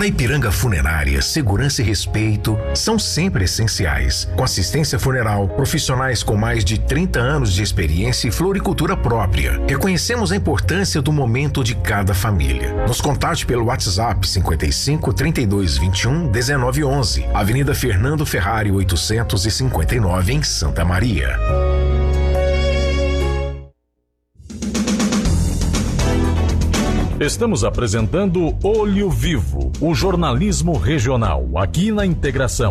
Na Ipiranga Funerária, segurança e respeito são sempre essenciais. Com assistência funeral, profissionais com mais de 30 anos de experiência e floricultura própria. Reconhecemos a importância do momento de cada família. Nos contate pelo WhatsApp 55 32 21 19 11, Avenida Fernando Ferrari 859, em Santa Maria. Estamos apresentando Olho Vivo, o jornalismo regional, aqui na Integração.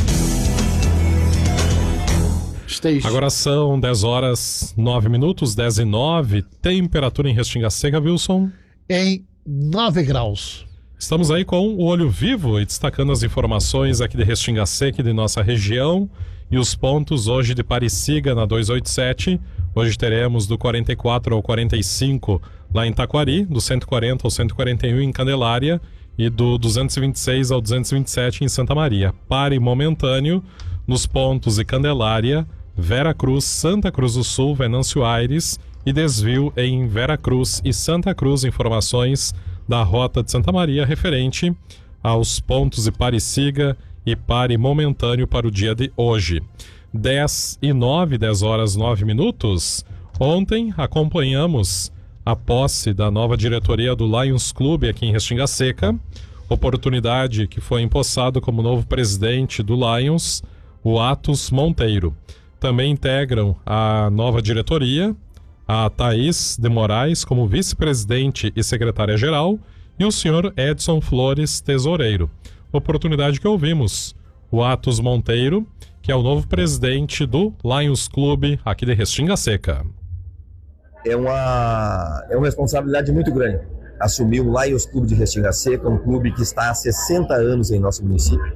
Agora são 10 horas 9 minutos, 10 e 9. Temperatura em Restinga Seca, Wilson? Em 9 graus. Estamos aí com o Olho Vivo e destacando as informações aqui de Restinga Seca e de nossa região. E os pontos hoje de Pariciga na 287. Hoje teremos do 44 ao 45 lá em Taquari, do 140 ao 141 em Candelária e do 226 ao 227 em Santa Maria. Pare momentâneo nos pontos de Candelária, Vera Cruz, Santa Cruz do Sul, Venâncio Aires e desvio em Vera Cruz e Santa Cruz. Informações da Rota de Santa Maria referente aos pontos de Pariciga e pare momentâneo para o dia de hoje. 10 e 9, 10 horas 9 minutos. Ontem acompanhamos a posse da nova diretoria do Lions Clube aqui em Restinga Seca, oportunidade que foi empossado como novo presidente do Lions, o Atos Monteiro. Também integram a nova diretoria a Thaís de Moraes como vice-presidente e secretária-geral e o senhor Edson Flores, tesoureiro. Oportunidade que ouvimos o Atos Monteiro, que é o novo presidente do Lions Clube aqui de Restinga Seca. É uma responsabilidade muito grande assumir o Lions Clube de Restinga Seca, um clube que está há 60 anos em nosso município.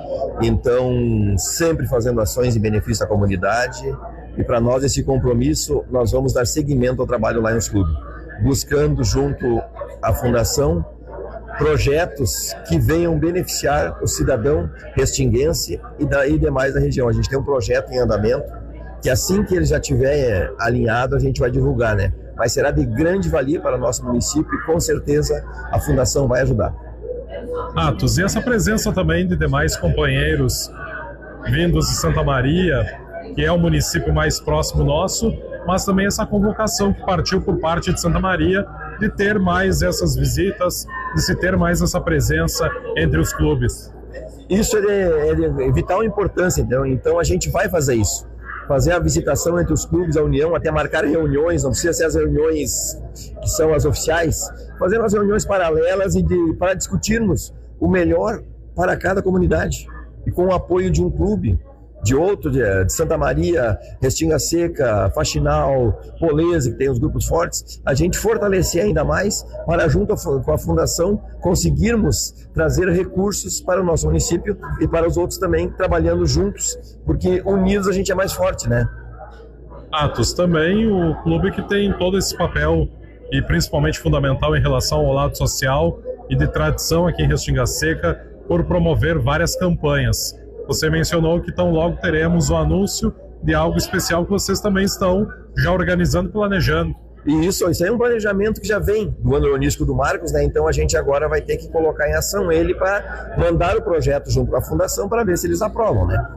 Então, sempre fazendo ações em benefício da comunidade. E para nós, esse compromisso, nós vamos dar seguimento ao trabalho do Lions Clube, buscando junto à Fundação projetos que venham beneficiar o cidadão restinguense e demais da região. A gente tem um projeto em andamento que assim que ele já estiver alinhado, a gente vai divulgar, né? Mas será de grande valia para o nosso município e com certeza a Fundação vai ajudar. Atos, e essa presença também de demais companheiros vindos de Santa Maria, que é o município mais próximo nosso, mas também essa convocação que partiu por parte de Santa Maria de ter mais essas visitas, de se ter mais essa presença entre os clubes. Isso é de vital importância, então a gente vai fazer isso. Fazer a visitação entre os clubes, a união, até marcar reuniões, não precisa ser as reuniões que são as oficiais, fazer as reuniões paralelas para discutirmos o melhor para cada comunidade. E com o apoio de um clube, de outro, de Santa Maria, Restinga Seca, Faxinal, Polese, que tem os grupos fortes, a gente fortalecer ainda mais para, junto com a Fundação, conseguirmos trazer recursos para o nosso município e para os outros também, trabalhando juntos, porque unidos a gente é mais forte, né? Atos, também o clube que tem todo esse papel e principalmente fundamental em relação ao lado social e de tradição aqui em Restinga Seca, por promover várias campanhas. Você mencionou que tão logo teremos o anúncio de algo especial que vocês também estão já organizando e planejando. E isso aí é um planejamento que já vem do ano urbanístico do Marcos, né? Então a gente agora vai ter que colocar em ação ele para mandar o projeto junto à Fundação para ver se eles aprovam, né?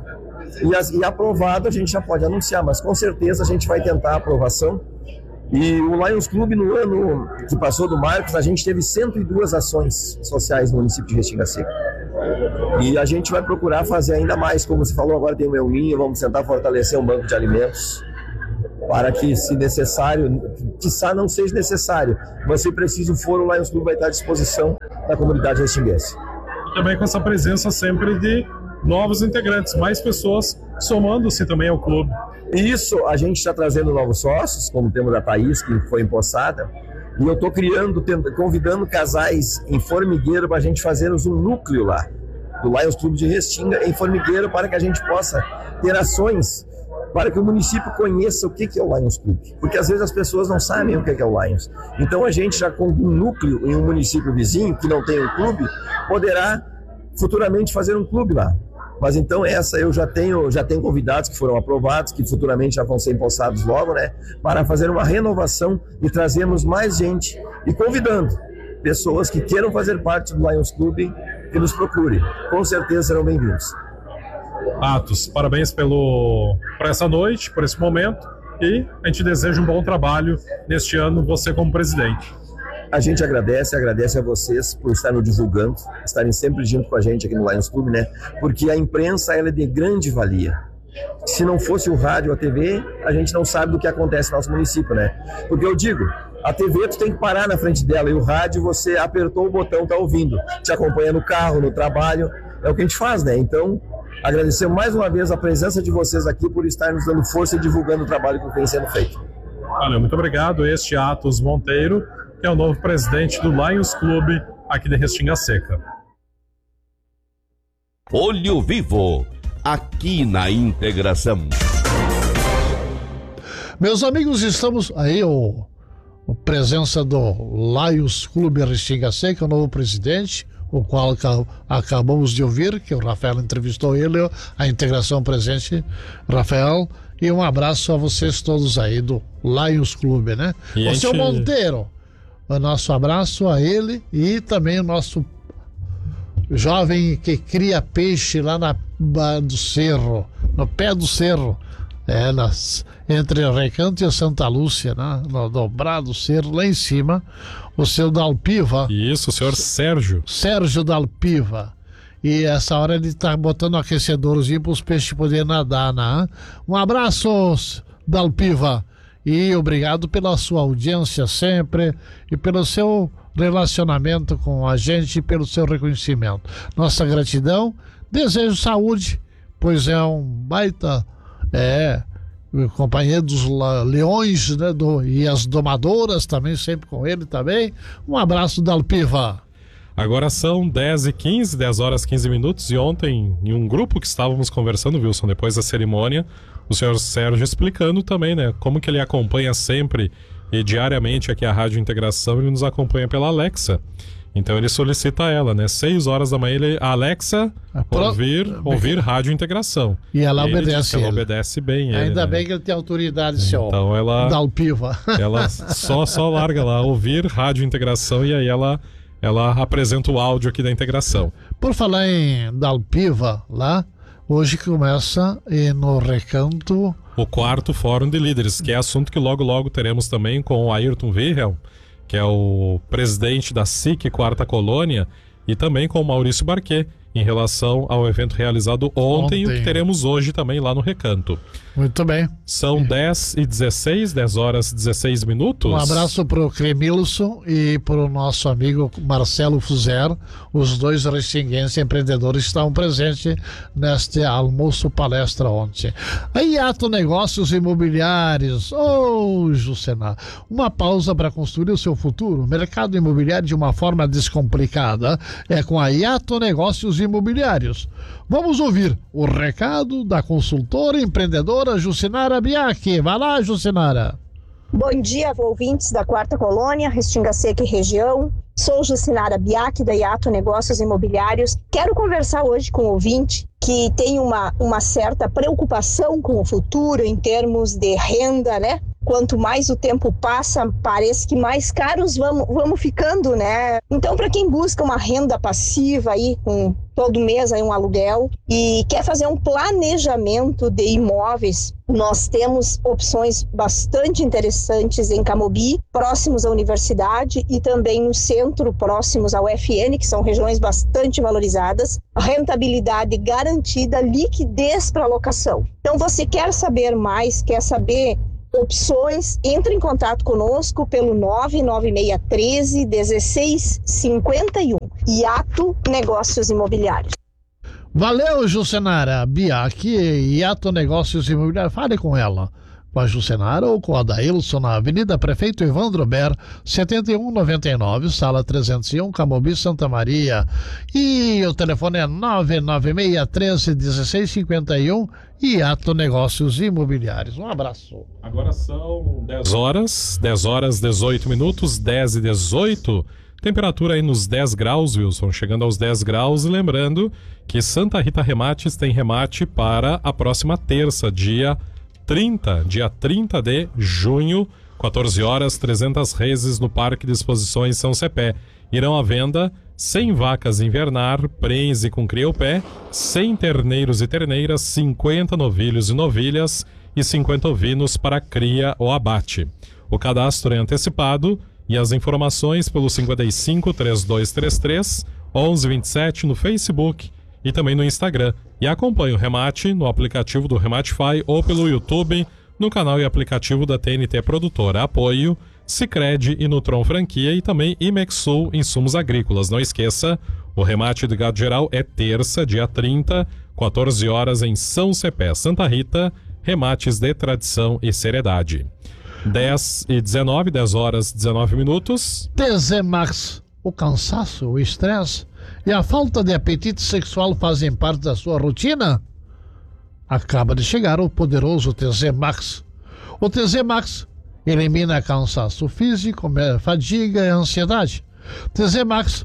E aprovado a gente já pode anunciar, mas com certeza a gente vai tentar a aprovação. E o Lions Clube, no ano que passou do Marcos, a gente teve 102 ações sociais no município de Restinga Seca. E a gente vai procurar fazer ainda mais, como você falou, agora tem o Melminho, vamos tentar fortalecer um banco de alimentos, para que, se necessário, quiçá não seja necessário, mas se preciso for, o Lions Clube vai estar à disposição da comunidade restinguense. E também com essa presença sempre de novos integrantes, mais pessoas somando-se também ao clube. Isso, a gente está trazendo novos sócios, como temos a Thaís, que foi empossada, e eu estou convidando casais em Formigueiro para a gente fazermos um núcleo lá, do Lions Clube de Restinga, em Formigueiro, para que a gente possa ter ações, para que o município conheça o que é o Lions Clube. Porque às vezes as pessoas não sabem o que é o Lions. Então a gente já com um núcleo em um município vizinho, que não tem um clube, poderá futuramente fazer um clube lá. Mas então essa eu já tenho convidados que foram aprovados, que futuramente já vão ser empossados logo, né? Para fazer uma renovação e trazermos mais gente e convidando pessoas que queiram fazer parte do Lions Clube que nos procure. Com certeza serão bem-vindos. Atos, parabéns por essa noite, por esse momento, e a gente deseja um bom trabalho neste ano, você como presidente. A gente agradece a vocês por estar nos divulgando, estarem sempre junto com a gente aqui no Lions Clube, né? Porque a imprensa, ela é de grande valia. Se não fosse o rádio, a TV, a gente não sabe do que acontece no nosso município, né? Porque eu digo, a TV tu tem que parar na frente dela, e o rádio você apertou o botão, tá ouvindo, te acompanha no carro, no trabalho, é o que a gente faz, né? Então, agradecer mais uma vez a presença de vocês aqui por estar nos dando força e divulgando o trabalho que vem sendo feito. Valeu, muito obrigado. Este é Atos Monteiro, que é o novo presidente do Lions Clube aqui de Restinga Seca. Olho Vivo, aqui na Integração. Meus amigos, estamos aí, a presença do Lions Clube Restinga Seca, o novo presidente, o qual acabamos de ouvir, que o Rafael entrevistou ele, a integração presente, Rafael, e um abraço a vocês todos aí do Lions Clube, né? O seu Monteiro, o nosso abraço a ele e também o nosso jovem que cria peixe lá do cerro, no pé do cerro, entre o Recanto e a Santa Lúcia, né? No dobrado cerro, lá em cima, o seu Dalpiva. Isso, o senhor Sérgio. Sérgio Dalpiva. E essa hora ele tá botando um aquecedorzinho para os peixes poderem nadar, né? Um abraço, Dalpiva. E obrigado pela sua audiência sempre e pelo seu relacionamento com a gente e pelo seu reconhecimento. Nossa gratidão. Desejo saúde, pois é um baita... companhia dos leões, né, e as domadoras também, sempre com ele também. Um abraço, Dalpiva. Agora são 10h15, 10 horas 15 minutos, e ontem, em um grupo que estávamos conversando, Wilson, depois da cerimônia, o senhor Sérgio explicando também, né, como que ele acompanha sempre e diariamente aqui a Rádio Integração, ele nos acompanha pela Alexa. Então ele solicita a ela, né? 6 horas da manhã, ele, Alexa, ouvir Rádio Integração. E ela obedece. Ela obedece bem. Ainda ele, bem né? que ele tem autoridade, senhor. Então ela. Dalpiva. Ela só larga lá, ouvir Rádio Integração, e aí ela apresenta o áudio aqui da integração. Por falar em Dalpiva, lá, hoje começa no Recanto o 4º Fórum de Líderes, que é assunto que logo teremos também com o Ayrton Wilhelm, que é o presidente da SIC Quarta Colônia, e também com o Maurício Barquet, em relação ao evento realizado ontem. E o que teremos hoje também lá no Recanto. Muito bem. São 10h16, 10 horas 16 minutos. Um abraço pro Cremilson e pro nosso amigo Marcelo Fuzer. Os dois restinguenses empreendedores estavam presentes neste almoço palestra ontem. A Iato Negócios Imobiliários. Jucena, uma pausa para construir o seu futuro. Mercado imobiliário de uma forma descomplicada é com a Iato Negócios Imobiliários. Vamos ouvir o recado da consultora empreendedora Jucinara Biaki. Vai lá, Jucinara. Bom dia, ouvintes da Quarta Colônia, Restinga Seca e região. Sou Jucinara Biaki, da Iato Negócios Imobiliários. Quero conversar hoje com o ouvinte que tem uma certa preocupação com o futuro em termos de renda, né? Quanto mais o tempo passa, parece que mais caros vamos ficando, né? Então, para quem busca uma renda passiva aí, com todo mês aí um aluguel, e quer fazer um planejamento de imóveis, nós temos opções bastante interessantes em Camobi, próximos à universidade, e também no centro, próximos ao UFN, que são regiões bastante valorizadas, rentabilidade garantida, liquidez para locação. Então, você quer saber mais, quer saber opções, entre em contato conosco pelo 99613-1651. Iato Negócios Imobiliários. Valeu, Jucenara Biaki, Iato Negócios Imobiliários. Fale com ela, com a Jucenara ou com a Daílson, na Avenida Prefeito Evandro Ber, 7199, sala 301, Camobi, Santa Maria. E o telefone é 99613-1651, Iato Negócios Imobiliários. Um abraço. Agora são 10 horas 18 minutos, 10h18. Temperatura aí nos 10 graus, Wilson, chegando aos 10 graus. E lembrando que Santa Rita Remates tem remate para a próxima terça, dia 30 de junho, 14 horas, 300 reses no Parque de Exposições São Cepé. Irão à venda 100 vacas invernar, prense com cria ao pé, 100 terneiros e terneiras, 50 novilhos e novilhas e 50 ovinos para cria ou abate. O cadastro é antecipado e as informações pelo 55 3233 1127 no Facebook e também no Instagram. E acompanhe o remate no aplicativo do Rematify ou pelo YouTube, no canal e aplicativo da TNT Produtora. Apoio Sicredi e Nutron Franquia e também Imexul Insumos Agrícolas. Não esqueça, o remate do gado geral é terça, dia 30, 14 horas em São Cepé, Santa Rita. Remates de tradição e seriedade. 10 horas 19 minutos. TZ Max, o cansaço, o estresse e a falta de apetite sexual fazem parte da sua rotina? Acaba de chegar o poderoso TZ Max. O TZ Max elimina cansaço físico, fadiga e ansiedade. TZ Max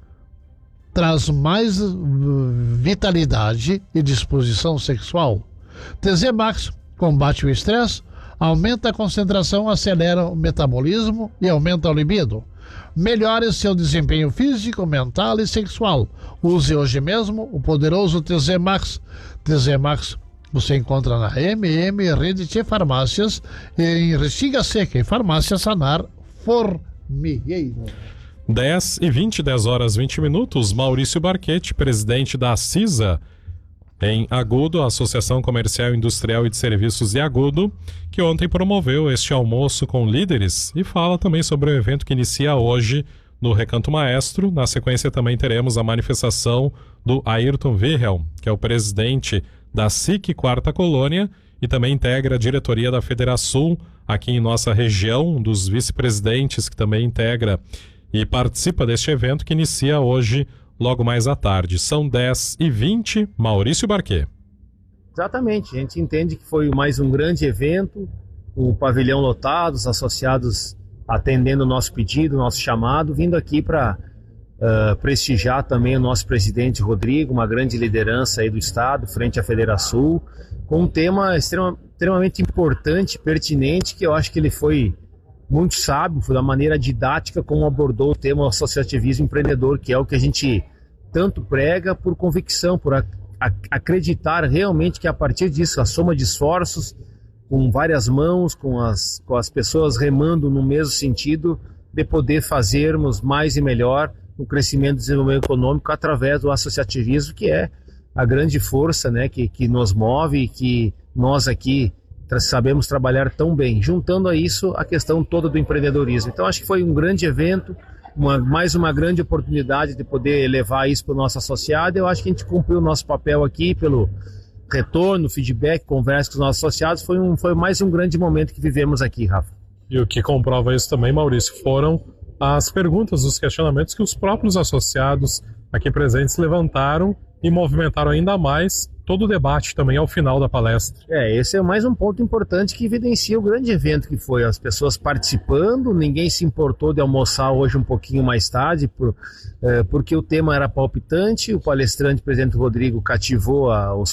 traz mais vitalidade e disposição sexual. TZ Max combate o estresse, aumenta a concentração, acelera o metabolismo e aumenta o libido. Melhore seu desempenho físico, mental e sexual. Use hoje mesmo o poderoso TZ Max. TZ Max você encontra na Rede de Farmácias e em Restinga Seca e Farmácia Sanar Formigueiro. 10 horas 20 minutos. Maurício Barquete, presidente da CISA em Agudo, Associação Comercial, Industrial e de Serviços de Agudo, que ontem promoveu este almoço com líderes e fala também sobre o evento que inicia hoje no Recanto Maestro. Na sequência também teremos a manifestação do Ayrton Wilhelm, que é o presidente da SIC Quarta Colônia e também integra a diretoria da Federação aqui em nossa região, um dos vice-presidentes que também integra e participa deste evento que inicia hoje, logo mais à tarde. São 10h20, Maurício Barquet. Exatamente, a gente entende que foi mais um grande evento, o pavilhão lotado, os associados atendendo o nosso pedido, o nosso chamado, vindo aqui para prestigiar também o nosso presidente Rodrigo, uma grande liderança aí do Estado, frente à Federação, com um tema extremamente importante, pertinente, que eu acho que ele foi muito sábio, foi da maneira didática como abordou o tema associativismo empreendedor, que é o que a gente tanto prega por convicção, por acreditar realmente que a partir disso, a soma de esforços, com várias mãos, com as pessoas remando no mesmo sentido, de poder fazermos mais e melhor o crescimento e desenvolvimento econômico através do associativismo, que é a grande força, né, que nos move e que nós aqui sabemos trabalhar tão bem, juntando a isso a questão toda do empreendedorismo. Então acho que foi um grande evento, mais uma grande oportunidade de poder levar isso para o nosso associado. Eu acho que a gente cumpriu o nosso papel aqui pelo retorno, feedback, conversa com os nossos associados. Foi mais um grande momento que vivemos aqui, Rafa. E o que comprova isso também, Maurício, foram as perguntas, os questionamentos que os próprios associados aqui presentes levantaram e movimentaram ainda mais todo o debate também ao final da palestra. Esse é mais um ponto importante que evidencia o grande evento que foi, as pessoas participando, ninguém se importou de almoçar hoje um pouquinho mais tarde, porque o tema era palpitante, o palestrante, o presidente Rodrigo, cativou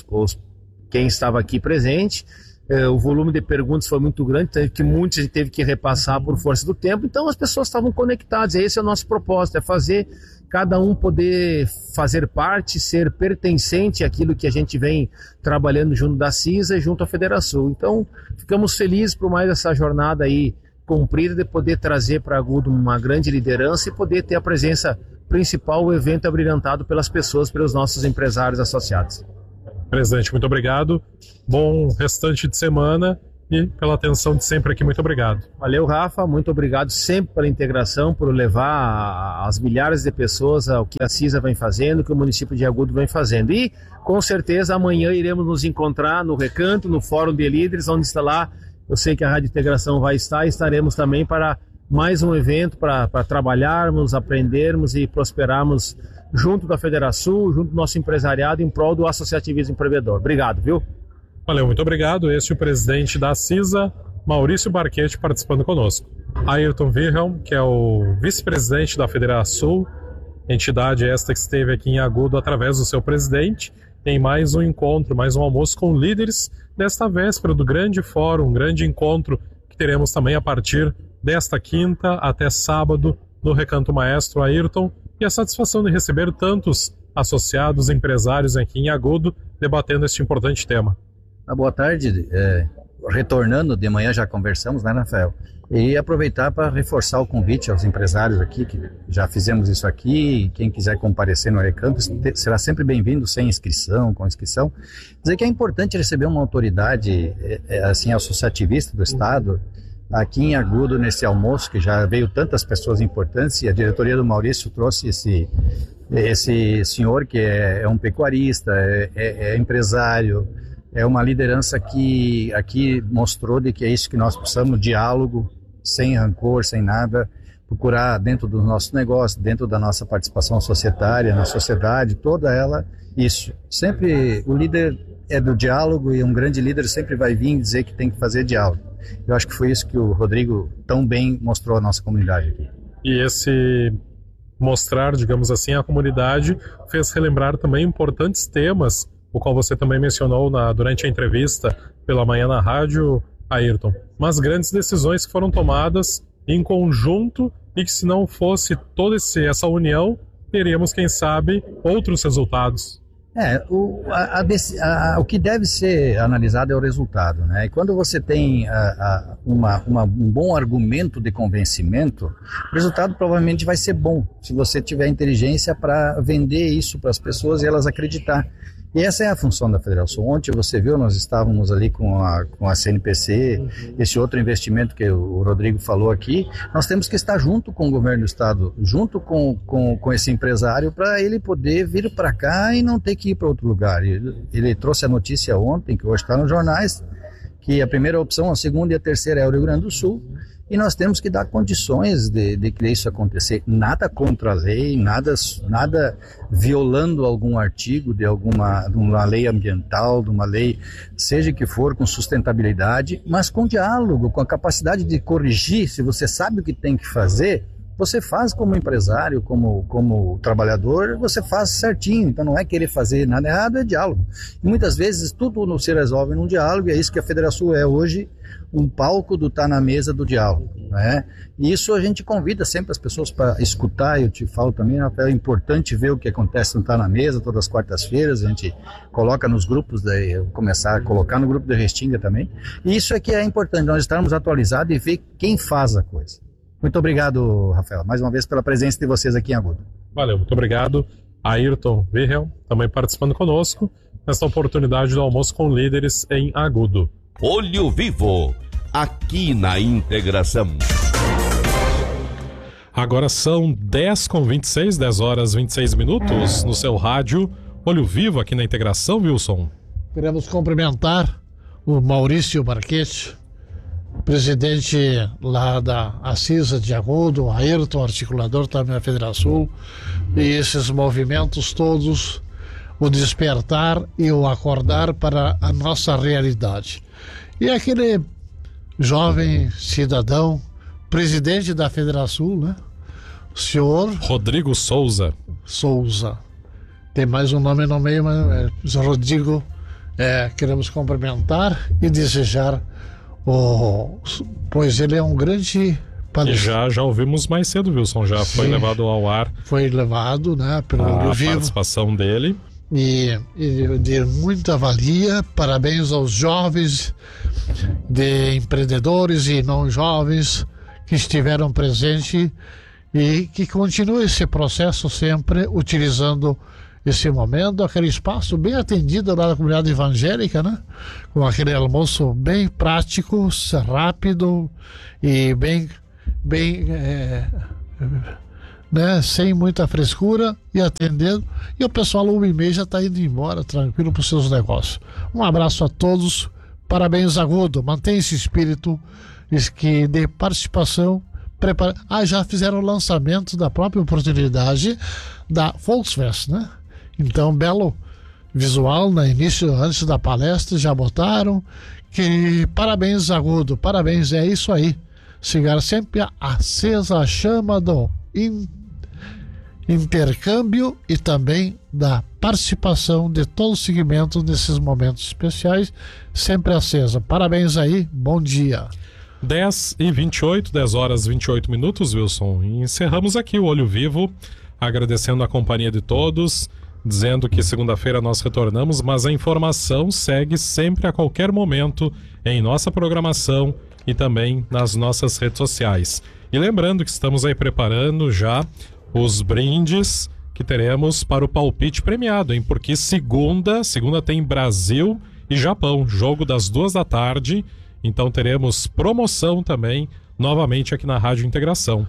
quem estava aqui presente. O volume de perguntas foi muito grande, que muitos a gente teve que repassar por força do tempo, então as pessoas estavam conectadas. Esse é o nosso propósito, é fazer cada um poder fazer parte, ser pertencente àquilo que a gente vem trabalhando junto da CISA e junto à Federação. Então ficamos felizes por mais essa jornada aí cumprida, de poder trazer para Agudo uma grande liderança e poder ter a presença principal, o evento abrilhantado pelas pessoas, pelos nossos empresários associados. Presidente, muito obrigado. Bom restante de semana e pela atenção de sempre aqui. Muito obrigado. Valeu, Rafa. Muito obrigado sempre pela integração, por levar as milhares de pessoas ao que a CISA vem fazendo, o que o município de Agudo vem fazendo. E, com certeza, amanhã iremos nos encontrar no Recanto, no Fórum de Líderes, onde está lá. Eu sei que a Rádio Integração vai estar e estaremos também para mais um evento, para trabalharmos, aprendermos e prosperarmos junto da Federação, junto do nosso empresariado, em prol do associativismo empreendedor. Obrigado, viu? Valeu, muito obrigado. Este é o presidente da CISA, Maurício Barquete, participando conosco. Ayrton Wilhelm, que é o vice-presidente da Federação, entidade esta que esteve aqui em Agudo através do seu presidente, tem mais um encontro, mais um almoço com líderes desta véspera do grande fórum, um grande encontro que teremos também a partir desta quinta até sábado no Recanto Maestro. Ayrton, e a satisfação de receber tantos associados, empresários aqui em Agudo, debatendo este importante tema. Boa tarde. Retornando, de manhã já conversamos, né, Rafael? E aproveitar para reforçar o convite aos empresários aqui, que já fizemos isso aqui, quem quiser comparecer no Arecampus será sempre bem-vindo, sem inscrição, com inscrição. Dizer que é importante receber uma autoridade assim, associativista do Estado, aqui em Agudo, nesse almoço, que já veio tantas pessoas importantes, e a diretoria do Maurício trouxe esse senhor que é um pecuarista, é empresário, é uma liderança que aqui mostrou de que é isso que nós precisamos, diálogo, sem rancor, sem nada, procurar dentro do nosso negócio, dentro da nossa participação societária, na sociedade, toda ela, isso. Sempre o líder é do diálogo e um grande líder sempre vai vir dizer que tem que fazer diálogo. Eu acho que foi isso que o Rodrigo tão bem mostrou à nossa comunidade aqui. E esse mostrar, digamos assim, a comunidade fez relembrar também importantes temas, o qual você também mencionou durante a entrevista pela manhã na rádio, Ayrton. Mas grandes decisões que foram tomadas em conjunto e que se não fosse toda essa união, teríamos, quem sabe, outros resultados. O que deve ser analisado é o resultado, né? E quando você tem um bom argumento de convencimento, o resultado provavelmente vai ser bom, se você tiver inteligência para vender isso para as pessoas e elas acreditar. E essa é a função da Federação. Ontem você viu, nós estávamos ali com a CNPC, esse outro investimento que o Rodrigo falou aqui, nós temos que estar junto com o governo do estado, junto com esse empresário, para ele poder vir para cá e não ter que ir para outro lugar. Ele trouxe a notícia ontem, que hoje está nos jornais, que a primeira opção, a segunda e a terceira é o Rio Grande do Sul, e nós temos que dar condições de que isso acontecer. Nada contra a lei, nada violando algum artigo de uma lei ambiental, de uma lei, seja que for, com sustentabilidade, mas com diálogo, com a capacidade de corrigir. Se você sabe o que tem que fazer, você faz como empresário, como trabalhador, você faz certinho. Então não é querer fazer nada errado, é diálogo. E muitas vezes tudo não se resolve num diálogo, e é isso que a Federação é hoje, um palco do tá na mesa do diálogo, né? E isso a gente convida sempre as pessoas para escutar. Eu te falo também, Rafael, é importante ver o que acontece no Tá na Mesa, todas as quartas-feiras, a gente coloca nos grupos, começar a colocar no grupo da Restinga também, e isso é que é importante, nós estarmos atualizados e ver quem faz a coisa. Muito obrigado, Rafael, mais uma vez pela presença de vocês aqui em Agudo. Valeu, muito obrigado. Ayrton Virrel também participando conosco nesta oportunidade do almoço com líderes em Agudo. Olho Vivo, aqui na Integração. Agora são 10h26, 10 horas 26 minutos, no seu rádio Olho Vivo, aqui na Integração, Wilson. Queremos cumprimentar o Maurício Marchetti, presidente lá da Assisa de Agudo, o Ayrton, articulador também da Federação, e esses movimentos todos, o despertar e o acordar para a nossa realidade. E aquele jovem cidadão, presidente da Federação, né? O senhor Rodrigo Souza. Tem mais um nome no meio, mas Rodrigo, queremos cumprimentar e desejar, pois ele é um grande palestrante. E já ouvimos mais cedo, Wilson, já Sim, foi levado ao ar. Foi levado, né, pelo Olho Vivo. A participação dele. E de muita valia. Parabéns aos jovens, de empreendedores e não jovens que estiveram presentes, e que continue esse processo sempre utilizando esse momento, aquele espaço bem atendido lá na comunidade evangélica, né? Com aquele almoço bem prático, rápido e bem né? Sem muita frescura, e atendendo. E o pessoal 1h30 já está indo embora, tranquilo, para os seus negócios. Um abraço a todos, parabéns, Agudo. Mantenha esse espírito de participação. Já fizeram o lançamento da própria oportunidade da Volksfest, né? Então, belo visual no início, antes da palestra, já botaram. Parabéns, Agudo, parabéns, é isso aí. Siga sempre acesa a chama do intercâmbio e também da participação de todos os segmentos nesses momentos especiais, sempre acesa. Parabéns aí, bom dia. 10h28, 10 horas 28 minutos, Wilson. E encerramos aqui o Olho Vivo, agradecendo a companhia de todos, dizendo que segunda-feira nós retornamos, mas a informação segue sempre a qualquer momento em nossa programação e também nas nossas redes sociais. E lembrando que estamos aí preparando já os brindes que teremos para o palpite premiado, hein? Porque segunda tem Brasil e Japão, jogo das 14h, então teremos promoção também, novamente aqui na Rádio Integração.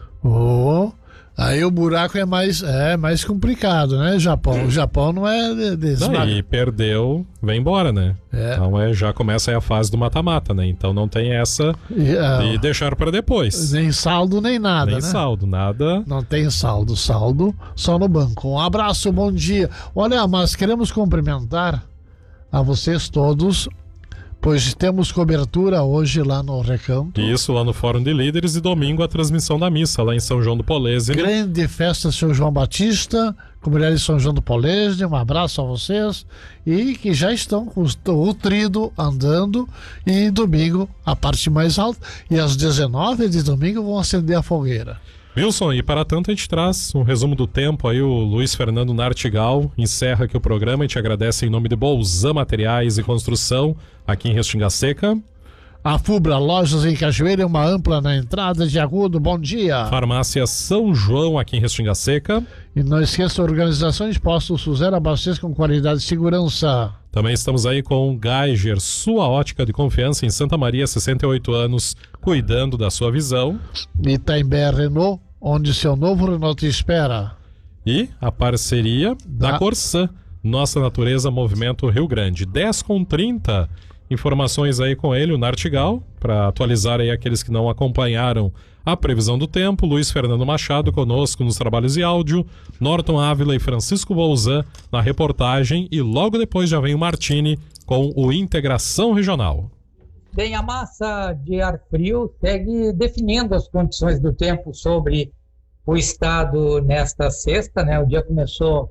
Aí o buraco é mais complicado, né, Japão? O Japão não é... E perdeu, vem embora, né? Então já começa aí a fase do mata-mata, né? Então não tem essa de deixar para depois. Nem saldo, nem nada, nem né? Saldo, nada. Não tem saldo só no banco. Um abraço, bom dia. Olha, mas queremos cumprimentar a vocês todos, pois temos cobertura hoje lá no Recanto. Isso, lá no Fórum de Líderes, e domingo a transmissão da missa lá em São João do Polese. Grande festa São João Batista, comunidade de São João do Polese, um abraço a vocês, e que já estão com o trido andando, e domingo a parte mais alta, e às 19h de domingo vão acender a fogueira. Wilson, e para tanto a gente traz um resumo do tempo aí, o Luiz Fernando Nartigal encerra aqui o programa e te agradece em nome de Bolzan Materiais e Construção, aqui em Restinga Seca. A Fubra Lojas em Cajueira, uma ampla na entrada de Agudo, bom dia. Farmácia São João, aqui em Restinga Seca. E não esqueça, Organizações Postos Suzera, abastece com qualidade e segurança. Também estamos aí com o Geiger, sua ótica de confiança em Santa Maria, 68 anos, cuidando da sua visão. Itaimbé Renault, onde seu novo Renault te espera. E a parceria da Corsan, Nossa Natureza Movimento Rio Grande. 10h30, informações aí com ele, o Nartigal, para atualizar aí aqueles que não acompanharam a previsão do tempo. Luiz Fernando Machado conosco nos trabalhos de áudio, Norton Ávila e Francisco Bolzan na reportagem, e logo depois já vem o Martini com o Integração Regional. Bem, a massa de ar frio segue definindo as condições do tempo sobre o estado nesta sexta, né? O dia começou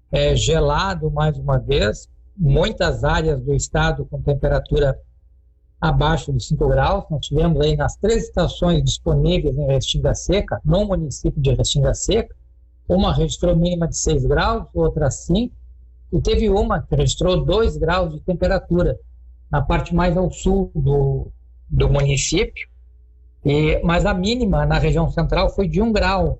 gelado mais uma vez, muitas áreas do estado com temperatura abaixo de 5 graus. Nós tivemos aí nas 3 estações disponíveis em Restinga Seca, no município de Restinga Seca, uma registrou mínima de 6 graus, outra 5, e teve uma que registrou 2 graus de temperatura, na parte mais ao sul do município, mas a mínima na região central foi de 1 grau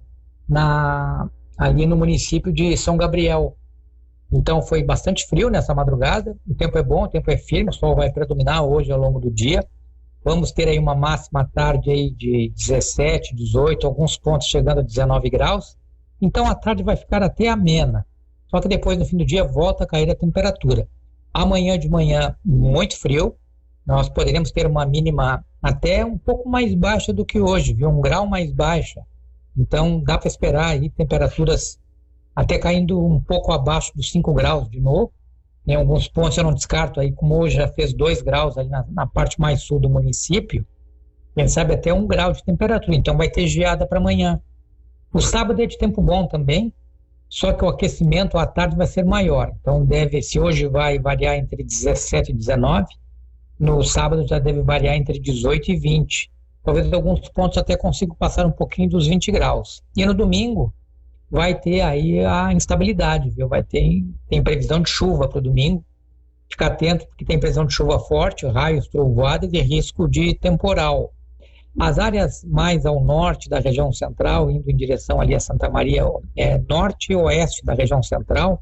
ali no município de São Gabriel. Então foi bastante frio nessa madrugada, o tempo é bom, o tempo é firme, o sol vai predominar hoje ao longo do dia. Vamos ter aí uma máxima à tarde aí de 17, 18, alguns pontos chegando a 19 graus. Então a tarde vai ficar até amena, só que depois no fim do dia volta a cair a temperatura. Amanhã de manhã, muito frio, nós poderemos ter uma mínima até um pouco mais baixa do que hoje, viu? 1 grau mais baixa. Então dá para esperar aí temperaturas até caindo um pouco abaixo dos 5 graus de novo. Em alguns pontos eu não descarto, aí como hoje já fez 2 graus aí na parte mais sul do município, quem sabe até 1 grau de temperatura, então vai ter geada para amanhã. O sábado é de tempo bom também, só que o aquecimento à tarde vai ser maior. Então se hoje vai variar entre 17 e 19, no sábado já deve variar entre 18 e 20. Talvez em alguns pontos até consiga passar um pouquinho dos 20 graus. E no domingo vai ter aí a instabilidade, viu? Tem previsão de chuva para o domingo. Fica atento porque tem previsão de chuva forte, raios, trovoadas e risco de temporal. As áreas mais ao norte da região central, indo em direção ali a Santa Maria, norte e oeste da região central,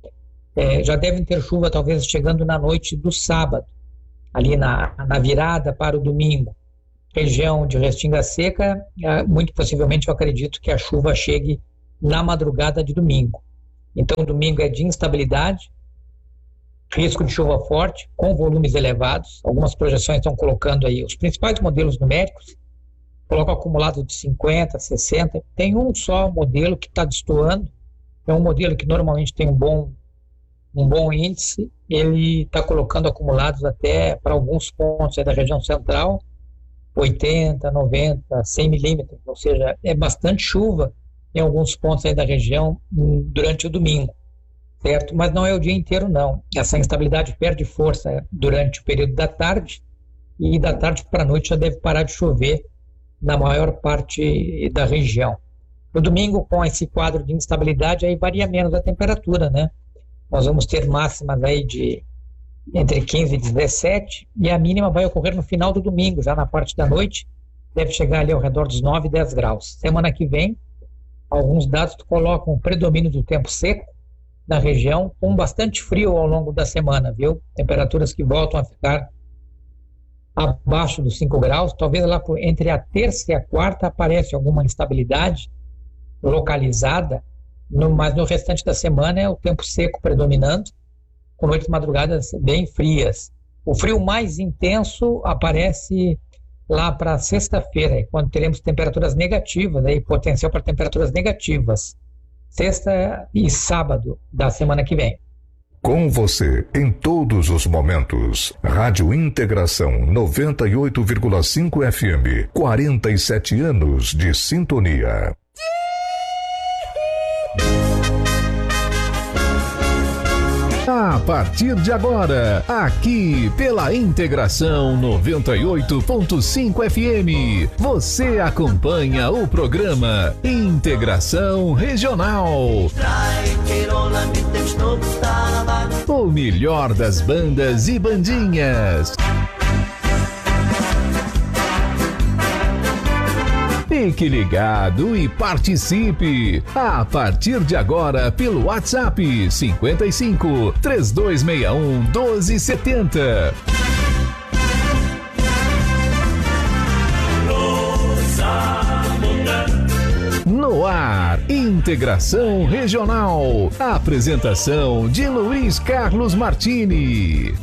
já devem ter chuva talvez chegando na noite do sábado, ali na virada para o domingo. Região de Restinga Seca, muito possivelmente eu acredito que a chuva chegue na madrugada de domingo. Então domingo é de instabilidade, risco de chuva forte, com volumes elevados. Algumas projeções estão colocando aí os principais modelos numéricos, colocam acumulado de 50, 60. Tem um só modelo que está destoando, é um modelo que normalmente tem um bom índice, ele está colocando acumulados até para alguns pontos da região central, 80, 90, 100 milímetros, ou seja, é bastante chuva em alguns pontos aí da região durante o domingo, certo? Mas não é o dia inteiro, não. Essa instabilidade perde força durante o período da tarde, e da tarde para a noite já deve parar de chover na maior parte da região. No domingo, com esse quadro de instabilidade, aí varia menos a temperatura, né? Nós vamos ter máximas aí de entre 15 e 17, e a mínima vai ocorrer no final do domingo, já na parte da noite, deve chegar ali ao redor dos 9 e 10 graus. Semana que vem, alguns dados colocam o predomínio do tempo seco na região, com bastante frio ao longo da semana, viu? Temperaturas que voltam a ficar abaixo dos 5 graus, talvez lá entre a terça e a quarta aparece alguma instabilidade localizada, mas no restante da semana é o tempo seco predominando, com noites madrugadas bem frias. O frio mais intenso aparece lá para sexta-feira, quando teremos temperaturas negativas, aí potencial para temperaturas negativas, sexta e sábado da semana que vem. Com você em todos os momentos. Rádio Integração 98,5 FM. 47 anos de sintonia. A partir de agora, aqui pela Integração 98.5 FM, você acompanha o programa Integração Regional. O melhor das bandas e bandinhas. Fique ligado e participe a partir de agora pelo WhatsApp 55 3261 1270. No ar, Integração Regional. Apresentação de Luiz Carlos Martini.